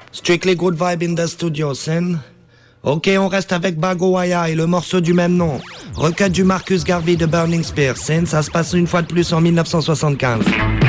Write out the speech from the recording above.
Strictly good vibe in the studio, Sin. Ok, on reste avec Bagowaya et le morceau du même nom. Requête du Marcus Garvey de Burning Spear, Sin. Ça se passe une fois de plus en 1975.